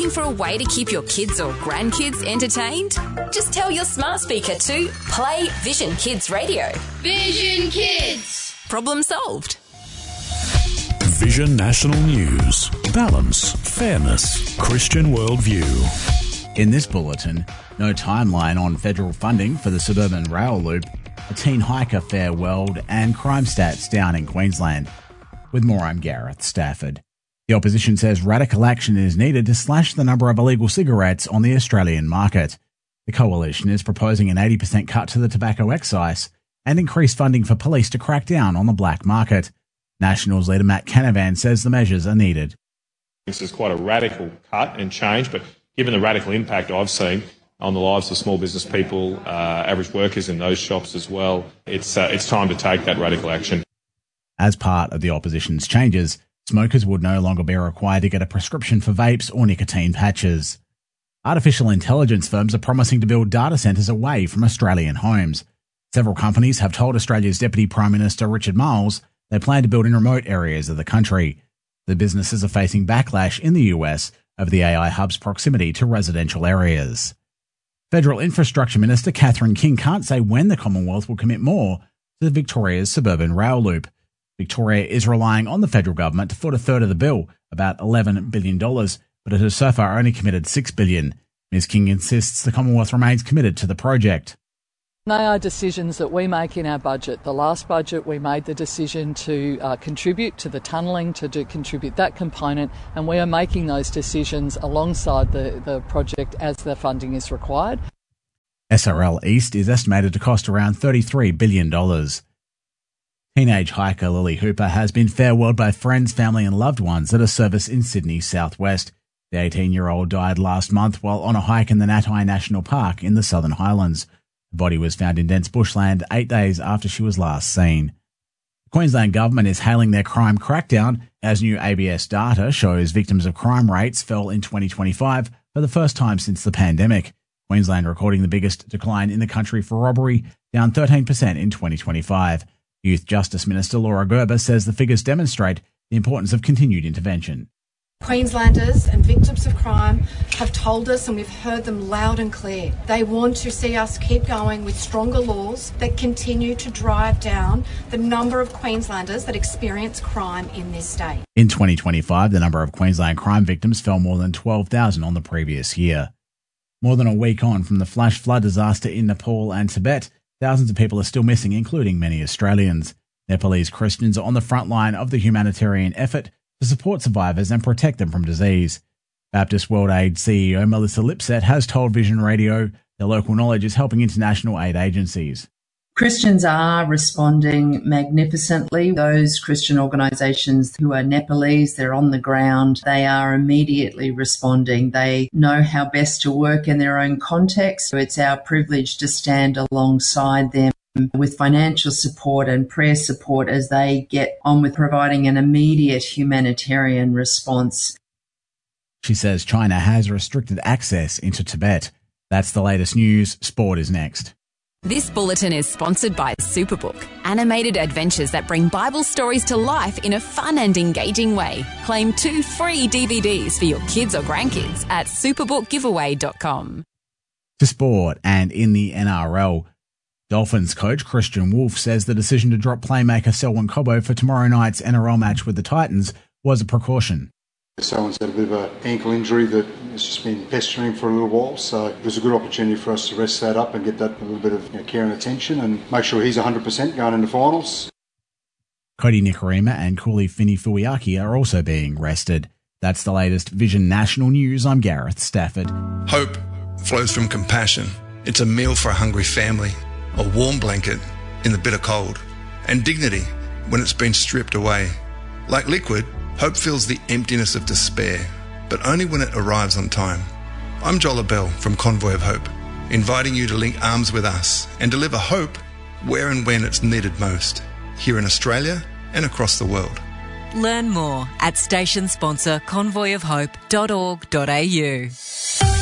Looking for a way to keep your kids or grandkids entertained? Just tell your smart speaker to play Vision Kids Radio. Vision Kids! Problem solved. Vision National News. Balance, fairness, Christian worldview. In this bulletin, no timeline on federal funding for the suburban rail loop, a teen hiker farewelled, and crime stats down in Queensland. With more, I'm Gareth Stafford. The opposition says radical action is needed to slash the number of illegal cigarettes on the Australian market. The coalition is proposing an 80% cut to the tobacco excise and increased funding for police to crack down on the black market. Nationals leader Matt Canavan says the measures are needed. This is quite a radical cut and change, but given the radical impact I've seen on the lives of small business people, average workers in those shops as well, it's time to take that radical action. As part of the opposition's changes, smokers would no longer be required to get a prescription for vapes or nicotine patches. Artificial intelligence firms are promising to build data centres away from Australian homes. Several companies have told Australia's Deputy Prime Minister Richard Marles they plan to build in remote areas of the country. The businesses are facing backlash in the US over the AI hub's proximity to residential areas. Federal Infrastructure Minister Catherine King can't say when the Commonwealth will commit more to Victoria's suburban rail loop. Victoria is relying on the federal government to foot a third of the bill, about $11 billion, but it has so far only committed $6 billion. Ms King insists the Commonwealth remains committed to the project. They are decisions that we make in our budget. The last budget we made the decision to contribute to the tunnelling, to contribute that component, and we are making those decisions alongside the project as the funding is required. SRL East is estimated to cost around $33 billion. Teenage hiker Lily Hooper has been farewelled by friends, family and loved ones at a service in Sydney's southwest. The 18-year-old died last month while on a hike in the Natai National Park in the Southern Highlands. The body was found in dense bushland 8 days after she was last seen. The Queensland government is hailing their crime crackdown as new ABS data shows victims of crime rates fell in 2025 for the first time since the pandemic. Queensland recording the biggest decline in the country for robbery, down 13% in 2025. Youth Justice Minister Laura Gerber says the figures demonstrate the importance of continued intervention. Queenslanders and victims of crime have told us, and we've heard them loud and clear, they want to see us keep going with stronger laws that continue to drive down the number of Queenslanders that experience crime in this state. In 2025, the number of Queensland crime victims fell more than 12,000 on the previous year. More than a week on from the flash flood disaster in Nepal and Tibet, thousands of people are still missing, including many Australians. Nepalese Christians are on the front line of the humanitarian effort to support survivors and protect them from disease. Baptist World Aid CEO Melissa Lipset has told Vision Radio their local knowledge is helping international aid agencies. Christians are responding magnificently. Those Christian organisations who are Nepalese, they're on the ground, they are immediately responding. They know how best to work in their own context. So it's our privilege to stand alongside them with financial support and prayer support as they get on with providing an immediate humanitarian response. She says China has restricted access into Tibet. That's the latest news. Sport is next. This bulletin is sponsored by Superbook, animated adventures that bring Bible stories to life in a fun and engaging way. Claim 2 free DVDs for your kids or grandkids at superbookgiveaway.com. To sport, and in the NRL, Dolphins coach Christian Wolf says the decision to drop playmaker Selwyn Cobbo for tomorrow night's NRL match with the Titans was a precaution. Selwyn's had a bit of an ankle injury that has just been pestering for a little while, so it was a good opportunity for us to rest that up and get that a little bit of care and attention and make sure he's 100% going into finals. Cody Nikorima and Kuli Fini-Fuiaki are also being rested. That's the latest Vision National News. I'm Gareth Stafford. Hope flows from compassion. It's a meal for a hungry family, a warm blanket in the bitter cold, and dignity when it's been stripped away. Like liquid, hope fills the emptiness of despair, but only when it arrives on time. I'm Jola Bell from Convoy of Hope, inviting you to link arms with us and deliver hope where and when it's needed most, here in Australia and across the world. Learn more at station sponsor convoyofhope.org.au.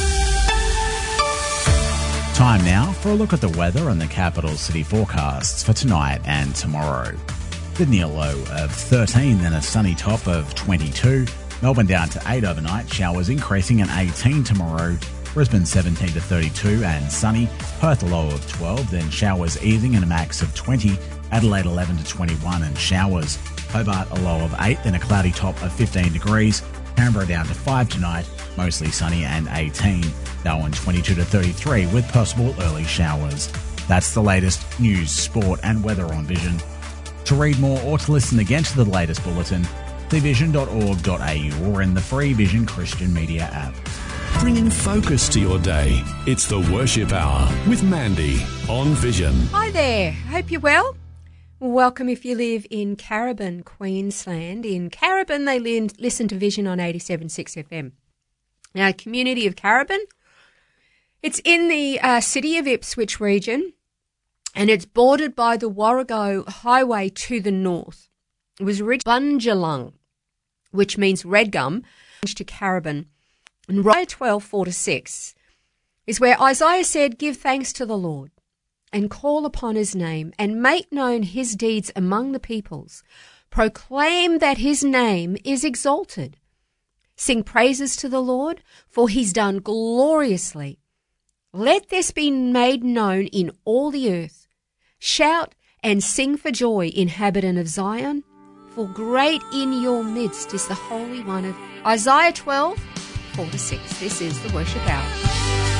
Time now for a look at the weather and the capital city forecasts for tonight and tomorrow. Sydney a low of 13, then a sunny top of 22. Melbourne down to 8 overnight, showers increasing and 18 tomorrow. Brisbane 17 to 32 and sunny. Perth a low of 12, then showers easing and a max of 20. Adelaide 11 to 21 and showers. Hobart a low of 8, then a cloudy top of 15 degrees. Canberra down to 5 tonight, mostly sunny and 18. Darwin 22 to 33 with possible early showers. That's the latest news, sport and weather on Vision. To read more or to listen again to the latest bulletin, see vision.org.au or in the free Vision Christian Media app. Bringing focus to your day. It's the Worship Hour with Mandy on Vision. Hi there. Hope you're well. Welcome if you live in Caribin, Queensland. In Caribin, they listen to Vision on 87.6 FM. Now, community of Caribin, it's in the city of Ipswich region, and it's bordered by the Warrego Highway to the north. It was originally Bunjalung, which means red gum, to Caribin. And Isaiah 12, 4-6 is where Isaiah said, "Give thanks to the Lord and call upon his name and make known his deeds among the peoples. Proclaim that his name is exalted. Sing praises to the Lord, for he's done gloriously. Let this be made known in all the earth. Shout and sing for joy, inhabitant of Zion, for great in your midst is the Holy One of..." Isaiah 12, 4-6. This is the Worship Hour.